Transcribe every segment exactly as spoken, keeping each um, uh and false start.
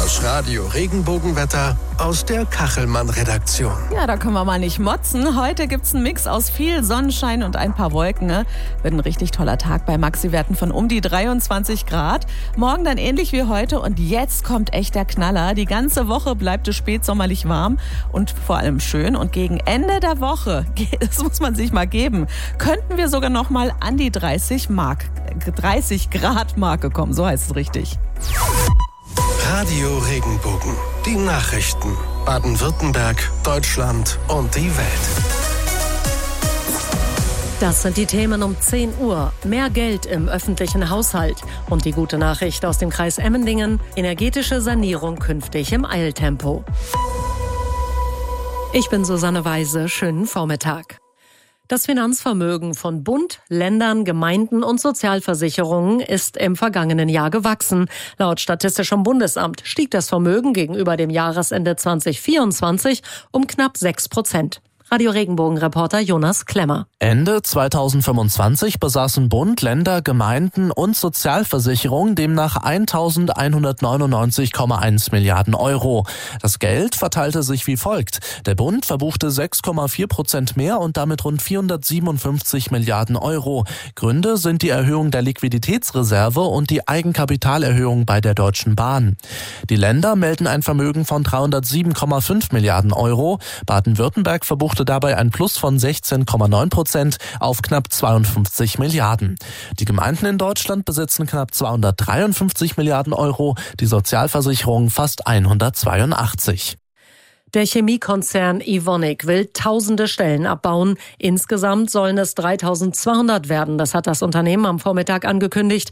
Das Radio Regenbogenwetter aus der Kachelmann-Redaktion. Ja, da können wir mal nicht motzen. Heute gibt's einen Mix aus viel Sonnenschein und ein paar Wolken. Wird ein richtig toller Tag bei Maxi-Werten von um die dreiundzwanzig Grad. Morgen dann ähnlich wie heute und jetzt kommt echt der Knaller. Die ganze Woche bleibt es spätsommerlich warm und vor allem schön. Und gegen Ende der Woche, das muss man sich mal geben, könnten wir sogar noch mal an die dreißig Grad Marke kommen. So heißt es richtig. Radio Regenbogen. Die Nachrichten. Baden-Württemberg, Deutschland und die Welt. Das sind die Themen um zehn Uhr. Mehr Geld im öffentlichen Haushalt. Und die gute Nachricht aus dem Kreis Emmendingen. Energetische Sanierung künftig im Eiltempo. Ich bin Susanne Weise. Schönen Vormittag. Das Finanzvermögen von Bund, Ländern, Gemeinden und Sozialversicherungen ist im vergangenen Jahr gewachsen. Laut Statistischem Bundesamt stieg das Vermögen gegenüber dem Jahresende zwanzig vierundzwanzig um knapp sechs Prozent. Radio Regenbogen-Reporter Jonas Klemmer. Ende zweitausendfünfundzwanzig besaßen Bund, Länder, Gemeinden und Sozialversicherungen demnach eintausendeinhundertneunundneunzig Komma eins Milliarden Euro. Das Geld verteilte sich wie folgt. Der Bund verbuchte sechs Komma vier Prozent mehr und damit rund vierhundertsiebenundfünfzig Milliarden Euro. Gründe sind die Erhöhung der Liquiditätsreserve und die Eigenkapitalerhöhung bei der Deutschen Bahn. Die Länder melden ein Vermögen von dreihundertsieben Komma fünf Milliarden Euro. Baden-Württemberg verbuchte dabei ein Plus von sechzehn Komma neun Prozent auf knapp zweiundfünfzig Milliarden. Die Gemeinden in Deutschland besitzen knapp zweihundertdreiundfünfzig Milliarden Euro, die Sozialversicherung fast hundertzweiundachtzig. Der Chemiekonzern Evonik will tausende Stellen abbauen. Insgesamt sollen es dreitausendzweihundert werden. Das hat das Unternehmen am Vormittag angekündigt.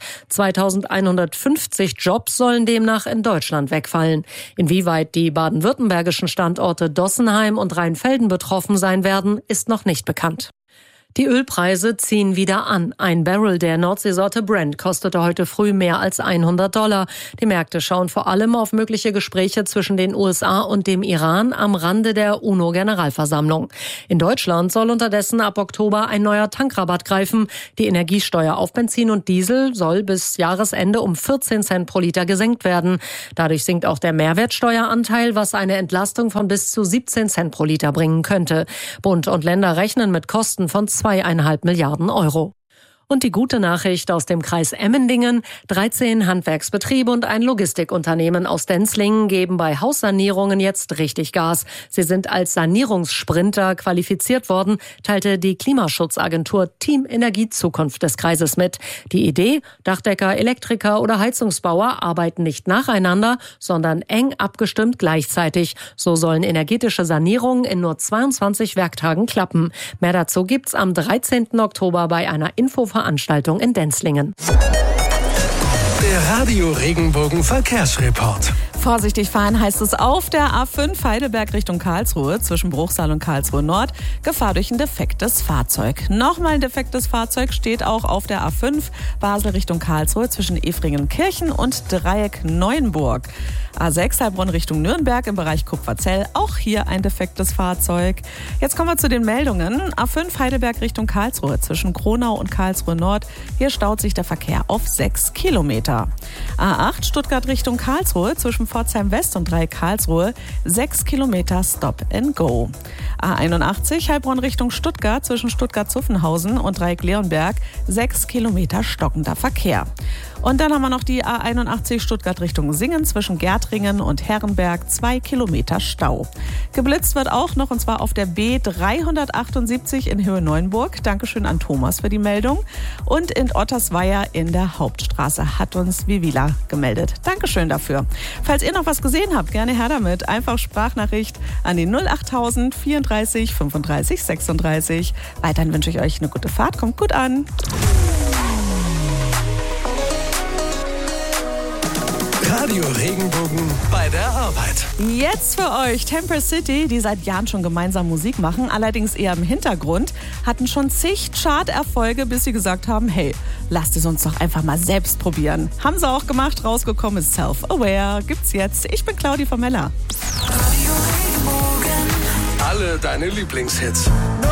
zweitausendeinhundertfünfzig Jobs sollen demnach in Deutschland wegfallen. Inwieweit die baden-württembergischen Standorte Dossenheim und Rheinfelden betroffen sein werden, ist noch nicht bekannt. Die Ölpreise ziehen wieder an. Ein Barrel der Nordseesorte Brent kostete heute früh mehr als hundert Dollar. Die Märkte schauen vor allem auf mögliche Gespräche zwischen den U S A und dem Iran am Rande der UNO-Generalversammlung. In Deutschland soll unterdessen ab Oktober ein neuer Tankrabatt greifen. Die Energiesteuer auf Benzin und Diesel soll bis Jahresende um vierzehn Cent pro Liter gesenkt werden. Dadurch sinkt auch der Mehrwertsteueranteil, was eine Entlastung von bis zu siebzehn Cent pro Liter bringen könnte. Bund und Länder rechnen mit Kosten von zweieinhalb Milliarden Euro. Und die gute Nachricht aus dem Kreis Emmendingen. dreizehn Handwerksbetriebe und ein Logistikunternehmen aus Denzlingen geben bei Haussanierungen jetzt richtig Gas. Sie sind als Sanierungssprinter qualifiziert worden, teilte die Klimaschutzagentur Team Energie Zukunft des Kreises mit. Die Idee, Dachdecker, Elektriker oder Heizungsbauer arbeiten nicht nacheinander, sondern eng abgestimmt gleichzeitig. So sollen energetische Sanierungen in nur zweiundzwanzig Werktagen klappen. Mehr dazu gibt's am dreizehnten Oktober bei einer Info Veranstaltung in Denzlingen. Der Radio Regenbogen Verkehrsreport. Vorsichtig fahren heißt es auf der A fünf Heidelberg Richtung Karlsruhe zwischen Bruchsal und Karlsruhe Nord. Gefahr durch ein defektes Fahrzeug. Nochmal ein defektes Fahrzeug steht auch auf der A fünf Basel Richtung Karlsruhe zwischen Efringenkirchen und Dreieck Neuenburg. A sechs Heilbronn Richtung Nürnberg im Bereich Kupferzell. Auch hier ein defektes Fahrzeug. Jetzt kommen wir zu den Meldungen. A fünf Heidelberg Richtung Karlsruhe zwischen Kronau und Karlsruhe Nord. Hier staut sich der Verkehr auf sechs Kilometer. A acht Stuttgart Richtung Karlsruhe zwischen Pforzheim West und Dreieck Karlsruhe. sechs Kilometer Stop and Go. A einundachtzig Heilbronn Richtung Stuttgart zwischen Stuttgart-Zuffenhausen und Dreieck Leonberg. sechs Kilometer stockender Verkehr. Und dann haben wir noch die A einundachtzig Stuttgart Richtung Singen zwischen Gärtringen und Herrenberg, zwei Kilometer Stau. Geblitzt wird auch noch, und zwar auf der B dreihundertachtundsiebzig in Höhe Neuenburg. Dankeschön an Thomas für die Meldung. Und in Ottersweier in der Hauptstraße hat uns Vivila gemeldet. Dankeschön dafür. Falls ihr noch was gesehen habt, gerne her damit. Einfach Sprachnachricht an die null achttausend vierunddreißig fünfunddreißig sechsunddreißig. Weiterhin wünsche ich euch eine gute Fahrt. Kommt gut an. Radio Regenbogen bei der Arbeit. Jetzt für euch Temper City, die seit Jahren schon gemeinsam Musik machen, allerdings eher im Hintergrund, hatten schon zig Chart-Erfolge, bis sie gesagt haben, hey, lasst es uns doch einfach mal selbst probieren. Haben sie auch gemacht, rausgekommen ist Self-Aware, gibt's jetzt. Ich bin Claudi Formella. Alle deine Lieblingshits.